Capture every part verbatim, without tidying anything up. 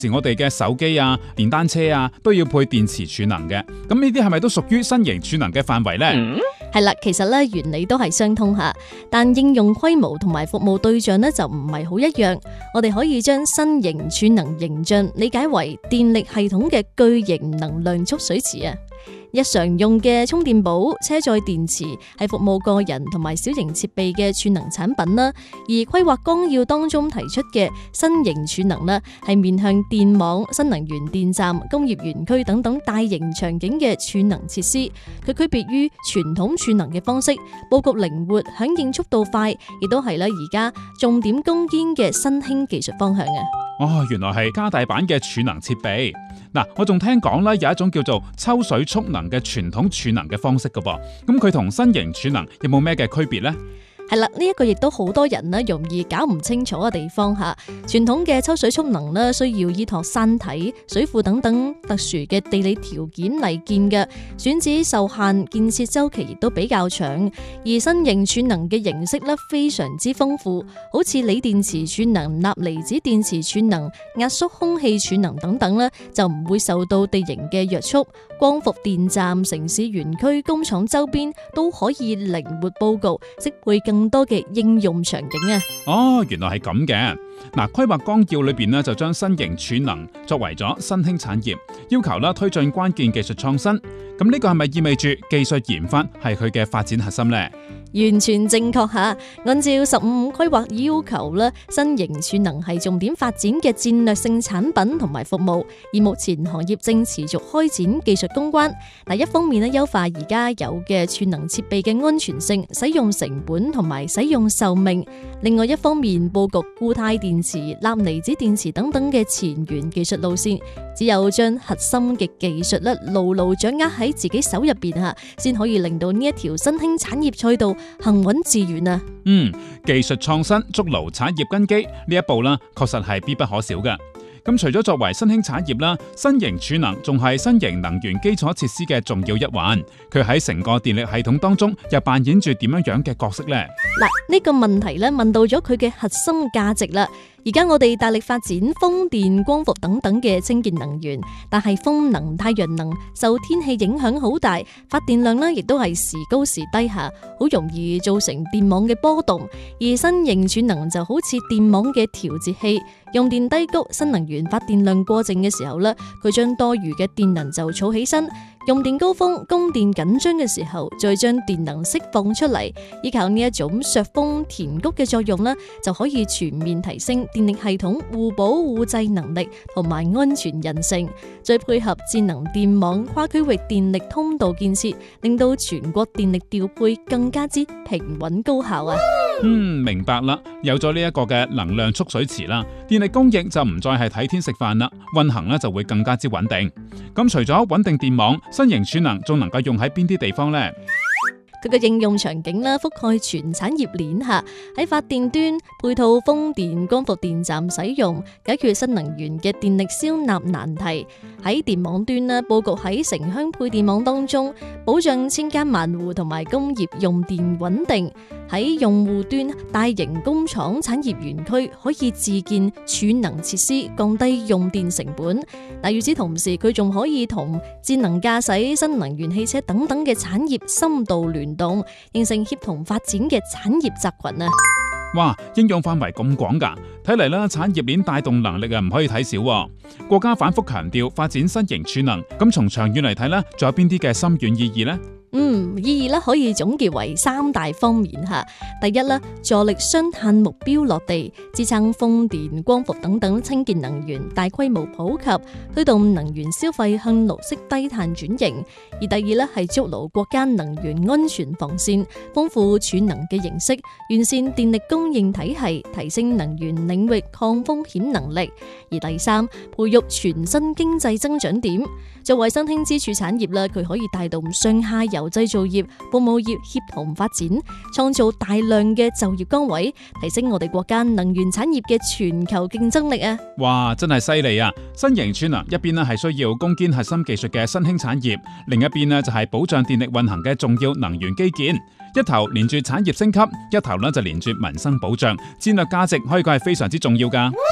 我哋嘅手機啊、電單車啊都要配電池儲能嘅，咁呢啲係咪都屬於新型儲能嘅範圍呢？ 係啦，其實咧原理都係相通吓，但應用規模同埋服務對象咧就唔係好一樣。我哋可以將新型儲能形象理解為電力系統嘅巨型能量蓄水池啊。日常用嘅充電寶、車載電池係服務個人同埋小型設備嘅儲能產品啦，而規劃綱要當中提出嘅新型儲能呢，係面向電網、新能源電站、工業園區等等大型場景嘅儲能設施。佢區別於傳統儲能嘅方式，佈局靈活、響應速度快，亦都係咧而家重點攻堅嘅新興技術方向啊！ 哦，原來係加大版嘅儲能設備。嗱，我仲聽講咧有一種叫做抽水蓄能嘅傳統儲能嘅方式噶噃，咁佢同新型儲能有冇咩嘅區別呢？ 係啦，呢一個亦都好多人呢容易搞唔清楚嘅地方吓。傳統嘅抽水蓄能呢，需要依託山體、水庫等等特殊嘅地理條件嚟建嘅，選址受限，建設周期亦都比較長。而新型儲能嘅形式呢，非常之豐富，好似鋰電池儲能、鈉離子電池儲能、壓縮空氣儲能等等呢，就唔會受到地形嘅約束。光伏電站、城市園區、工廠周邊都可以靈活佈局，適配更多嘅應用場景啊！ 哦，原來係咁嘅。嗱，規劃綱要裏邊呢，就將新型儲能作為咗新興產業，要求啦推進關鍵技術創新。咁呢個係咪意味住技術研發係佢嘅發展核心呢？ 完全正確吓，按照十五五規劃要求咧，新型儲能係重點發展嘅戰略性產品同埋服務，而目前行業正持續開展技術攻關。嗱，一方面咧優化而家有嘅儲能設備嘅安全性、使用成本同埋使用壽命；另外一方面布局固態電池、鈉離子電池等等嘅前沿技術路線。只有將核心嘅技術咧牢牢掌握喺自己手入邊吓，先可以令到呢一條新興產業賽道行穩致遠啊！嗯， 技術創新築牢產業根基呢一步啦，確實係必不可少嘅。咁除咗作為新興產業啦，新型儲能仲係新型能源基礎設施嘅重要一環。佢喺成個電力系統當中又扮演住點樣樣嘅角色呢？ 嗱，呢個問題咧問到咗佢嘅核心價值啦。而家我哋大力發展風電、光伏等等嘅清潔能源，但係風能、太陽能受天氣影響好大，發電量呢亦都係時高時低下，好容易造成電網嘅波動。而新型儲能就好似電網嘅調節器，用電低谷、新能源發電量過剩嘅時候呢，佢將多餘嘅電能就儲起身。用電高峰、供電緊張嘅時候，再將電能釋放出嚟，依靠呢一種削峰填谷嘅作用呢，就可以全面提升電力系統互保互濟能力同埋安全韌性。再配合智能電網、跨區域電力通道建設，令到全國電力調配更加之平穩高效啊！ 嗯，明白啦。有咗呢一個嘅能量蓄水池啦，電力供應就唔再係睇天食飯啦，運行咧就會更加之穩定。咁除咗穩定電網，新型儲能仲能夠用喺邊啲地方呢？ 佢嘅應用場景啦，覆蓋全產業鏈下，喺發電端配套風電、光伏電站使用，解決新能源嘅電力銷納難題；喺電網端啦，佈局喺城鄉配電網當中，保障千家萬戶同埋工業用電穩定；喺用戶端，大型工廠產業園區可以自建儲能設施，降低用電成本。但與此同時，佢仲可以同智能駕駛、新能源汽車等等嘅產業深度聯動，形成協同發展嘅產業集群啊！ 哇，應用範圍咁廣噶，睇嚟啦，產業鏈帶動能力啊唔可以睇少。國家反覆強調發展新型儲能，咁從長遠嚟睇咧，仲有邊啲嘅深遠意義呢？ 嗯，意義咧可以總結為三大方面吓。第一咧，助力雙碳目標落地，支撐風電、光伏等等清潔能源大規模普及，推動能源消費向綠色低碳轉型。而第二咧係築牢國家能源安全防線，豐富儲能嘅形式，完善電力供應體系，提升能源領域抗風險能力。而第三，培育全新經濟增長點。作為新興支柱產業啦，佢可以帶動上下游製造業、服務業協同發展，創造大量嘅就業崗位，提升我哋國家能源產業嘅全球競爭力啊！ 哇，真係犀利啊！新型儲能一邊咧係需要攻堅核心技術嘅新興產業，另一邊咧就係保障電力運行嘅重要能源基建，一頭連住產業升級，一頭咧就連住民生保障，戰略價值可以講係非常之重要噶。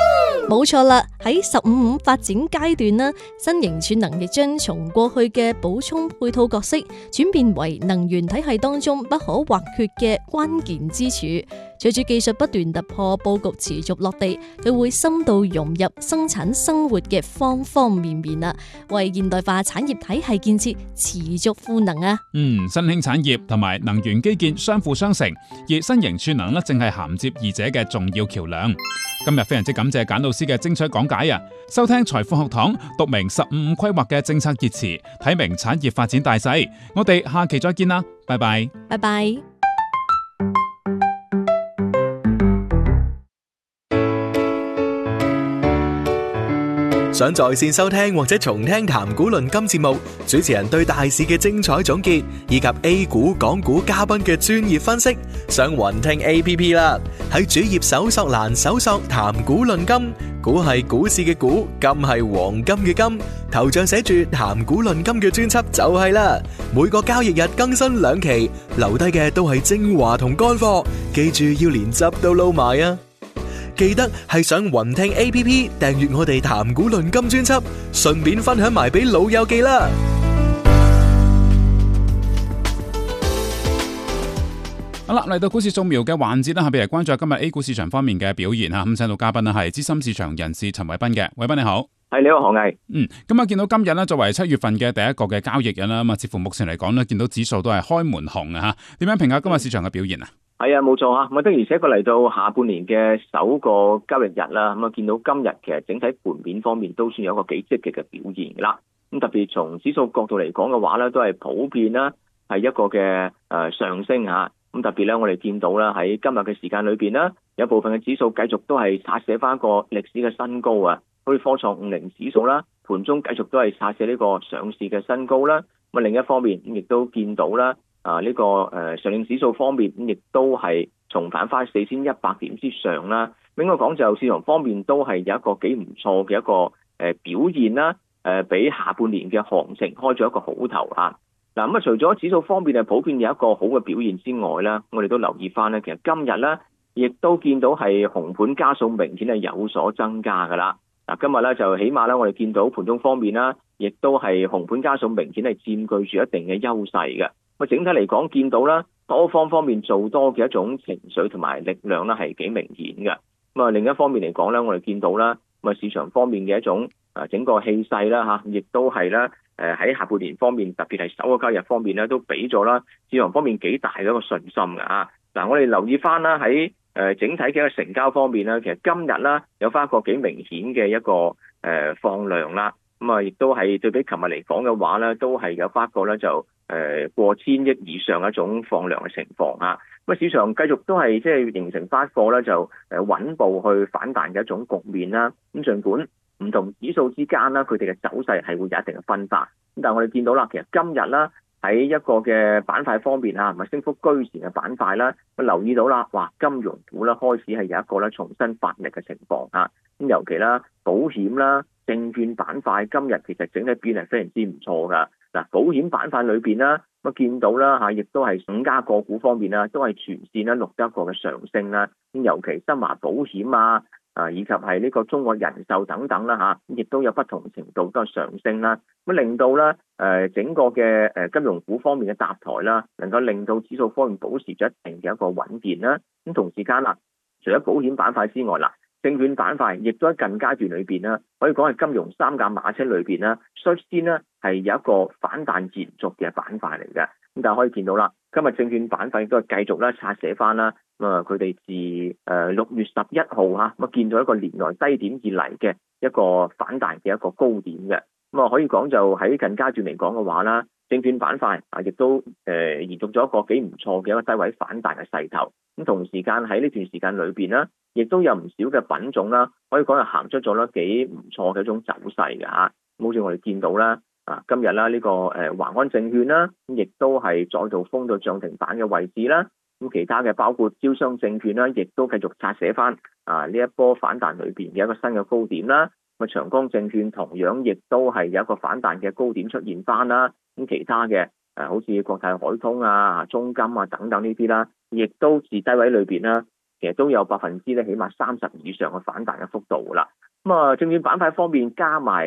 冇錯啦，喺十五五發展階段啦，新型儲能亦將從過去嘅補充配套角色轉變為能源體系當中不可或缺嘅關鍵支柱。隨住技術不斷突破，佈局持續落地，佢會深度融入生產生活嘅方方面面啊，為現代化產業體系建設持續賦能啊。 嗯，新興產業同埋能源基建相輔相成，而新型儲能咧正係銜接二者嘅重要橋樑。今日非常之感謝簡老師嘅精彩講解啊！收聽財富學堂，讀明十五五規劃嘅政策熱詞，睇明產業發展大勢。我哋下期再見啦，拜拜， 拜拜。 想在線收聽或者重聽談股論金節目，主持人對大市嘅精彩總結，以及 A 股、港股嘉賓嘅專業分析，上雲聽 A P P 啦。喺主頁搜索欄搜索談股論金，股係股市嘅股，金係黃金嘅金，頭像寫住談股論金嘅專輯就係啦。每個交易日更新兩期，留低嘅都係精華同乾貨，記住要連汁都撈埋啊！記得係上雲聽 A P P 訂閱我哋談股論金專輯，順便分享埋俾老友記啦。 好啦，嚟到股市掃描嘅環節啦，下邊嚟關注今日 A 股市場方面嘅表現吓。咁請到嘉賓呢係資深市場人士陳偉斌嘅，偉斌你好。 係你好，何毅。 嗯，咁啊見到今日呢，作為七月份嘅第一個嘅交易日啦，咁啊似乎目前嚟講呢，見到指數都係開門紅啊吓。點樣評價今日市場嘅表現啊？ 係啊，冇錯啊，咁啊的而且確嚟到下半年嘅首個交易日啦，咁啊見到今日其實整體盤面方面都算有一個幾積極嘅表現噶啦。咁特別從指數角度嚟講嘅話咧，都係普遍啦，係一個嘅誒上升吓。咁特別咧，我哋見到啦喺今日嘅時間裏邊啦，有部分嘅指數繼續都係刷寫翻一個歷史嘅新高啊，好似科創五零指數啦，盤中繼續都係刷寫呢個上市嘅新高啦。咁啊另一方面亦都見到啦。啊！呢、這個誒、呃、上證指數方面，亦都係重返翻四千一百點之上啦。應該講就市場方面都係有一個幾唔錯嘅一個誒、呃、表現啦。誒、呃，俾下半年嘅行情開咗一個好頭啊！嗱咁啊，除咗指數方面係普遍有一個好嘅表現之外啦，我哋都留意翻咧，其實今日咧亦都見到係紅盤家數明顯係有所增加噶啦。嗱、啊，今日咧就起碼咧，我哋見到盤中方面啦，亦都係紅盤家數明顯係佔據住一定嘅優勢嘅。咁整體嚟講，見到啦，多方方面做多嘅一種情緒同埋力量咧，係幾明顯嘅。咁啊，另一方面嚟講咧，我哋見到啦，咁啊市場方面嘅一種啊整個氣勢啦嚇，亦都係咧誒喺下半年方面，特別係首個交易日方面咧，都俾咗啦市場方面幾大嘅一個信心嘅嚇。嗱，我哋留意翻啦，喺誒整體嘅一個成交方面咧，其實今日啦有翻一個幾明顯嘅一個誒放量啦。咁啊，亦都係對比琴日嚟講嘅話咧，都係有翻一個咧就。誒、呃、過千億以上一種放量嘅情況啊，咁啊市場繼續都係即係形成翻個咧就誒穩步去反彈嘅一種局面啦。咁儘管唔同指數之間啦，佢哋嘅走勢係會有一定嘅分化。咁但係我哋見到啦，其實今日啦喺一個嘅板塊方面啊，唔係升幅居前嘅板塊啦，我留意到啦，哇金融股啦開始係有一個咧重新發力嘅情況啊。咁尤其啦保險啦、證券板塊今日其實整體變係非常之唔錯㗎。嗱，保險板塊裏邊啦，咁見到啦嚇，亦都係五家個股方面啦，都係全線咧錄得一個嘅上升啦。咁尤其新華保險啊，啊以及係呢個中國人壽等等啦嚇，亦都有不同程度都係上升啦。咁令到咧誒整個嘅誒金融股方面嘅搭台啦，能夠令到指數方面保持咗一定嘅一個穩健啦。咁同時間啦，除咗保險板塊之外啦，證券板塊亦都喺近階段裏邊啦，可以講係金融三駕馬車裏邊啦，率先呢係有一個反彈延續嘅板塊嚟嘅。咁但係可以見到啦，今日證券板塊亦都係繼續咧拆寫翻啦。咁啊，佢哋自誒六月十一號嚇咁啊，見到一個年內低點以嚟嘅一個反彈嘅一個高點嘅。咁啊，可以講就喺近階段嚟講嘅話啦，證券板塊啊，亦都誒延續咗一個幾唔錯嘅一個低位反彈嘅勢頭。咁同時間喺呢段時間裏邊啦，亦都有唔少嘅品種啦，可以講係行出咗咧幾唔錯嘅一種走勢嘅嚇。咁好似我哋見到啦，啊今日啦呢個誒華安證券啦，亦都係再度封到漲停板嘅位置啦。咁其他嘅包括招商證券啦，亦都繼續拆寫翻啊呢一波反彈裏邊嘅一個新嘅高點啦。咁啊長江證券同樣亦都係有一個反彈嘅高點出現翻啦。咁其他嘅誒好似國泰海通啊、中金啊等等呢啲啦，亦都自低位裏邊啦，其實都有百分之咧起碼三十以上嘅反彈嘅幅度噶啦。 咁啊，證券板塊方面加埋